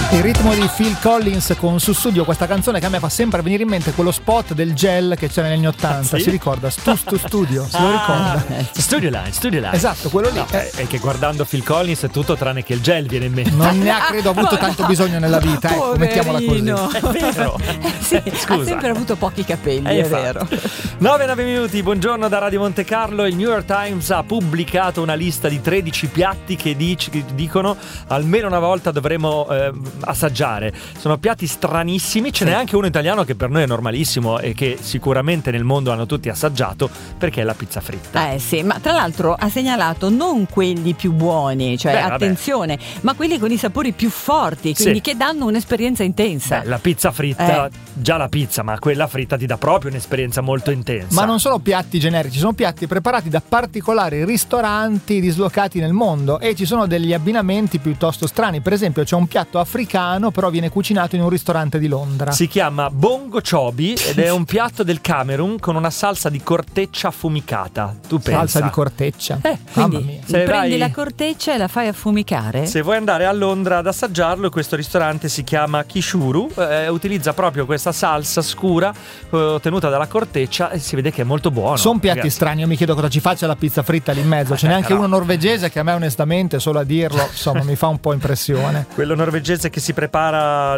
Il ritmo di Phil Collins con Sussudio, questa canzone che a me fa sempre venire in mente quello spot del gel che c'era negli anni 80, sì? Si ricorda? Studio, se lo ricorda? Studio Line. Esatto, quello lì. No, è che guardando Phil Collins è tutto tranne che il gel viene in mente. Non ne ha credo avuto tanto bisogno nella vita, ecco, mettiamola così. È vero. Sì, Scusa. ha sempre avuto pochi capelli, è vero. 9 minuti, buongiorno da Radio Monte Carlo. Il New York Times ha pubblicato una lista di 13 piatti che dicono almeno una volta dovremo assaggiare. Sono piatti stranissimi, ce n'è anche uno italiano che per noi è normalissimo e che sicuramente nel mondo hanno tutti assaggiato, perché è la pizza fritta. Sì, ma tra l'altro ha segnalato non quelli più buoni, cioè attenzione, ma quelli con i sapori più forti, quindi che danno un'esperienza intensa. La pizza fritta, già la pizza, ma quella fritta ti dà proprio un'esperienza molto intensa. Ma non sono piatti generici, sono piatti preparati da particolari ristoranti dislocati nel mondo, e ci sono degli abbinamenti piuttosto strani. Per esempio c'è un piatto africano, però viene cucinato in un ristorante di Londra. Si chiama Bongo Chobi ed è un piatto del Camerun con una salsa di corteccia affumicata. Tu pensa? Salsa di corteccia. Quindi prendi la corteccia e la fai affumicare? Se vuoi andare a Londra ad assaggiarlo, questo ristorante si chiama Kishuru, utilizza proprio questa salsa scura ottenuta dalla corteccia e si vede che è molto buono. Sono piatti strani, io mi chiedo cosa ci faccia la pizza fritta lì in mezzo. Ce n'è anche uno norvegese che a me onestamente, solo a dirlo, insomma, mi fa un po' impressione. Quello norvegese che si prepara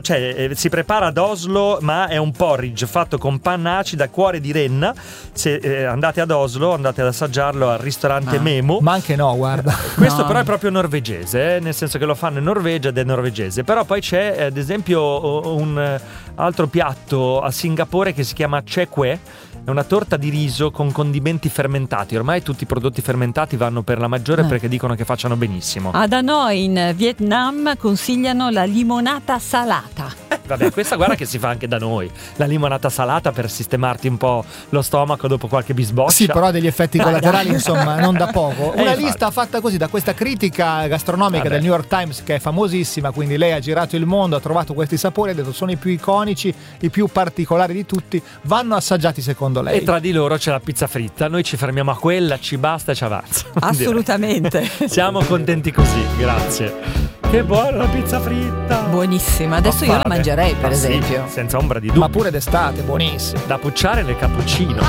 ad Oslo, ma è un porridge fatto con panna acida, cuore di renna. Se andate ad Oslo, andate ad assaggiarlo al ristorante Memo. Ma anche no, guarda. Questo però è proprio norvegese, nel senso che lo fanno in Norvegia ed è norvegese. Però poi c'è ad esempio un altro piatto a Singapore che si chiama Chai Kue. È una torta di riso con condimenti fermentati. Ormai tutti i prodotti fermentati vanno per la maggiore perché dicono che facciano benissimo. Da noi in Vietnam consigliano la limonata salata. Vabbè, questa guarda che si fa anche da noi. La limonata salata per sistemarti un po' lo stomaco dopo qualche bisboccia. Sì, però ha degli effetti collaterali, insomma, non da poco. Una lista fatta così da questa critica gastronomica del New York Times, che è famosissima, quindi lei ha girato il mondo, ha trovato questi sapori, ha detto sono i più iconici, i più particolari di tutti, vanno assaggiati secondo lei. E tra di loro c'è la pizza fritta, noi ci fermiamo a quella, ci basta e ci avanza. Assolutamente. Siamo contenti così, grazie. Che buona la pizza fritta! Buonissima, adesso io la mangerei per esempio. Sì, senza ombra di dubbio. Ma pure d'estate, buonissima. Da pucciare nel cappuccino.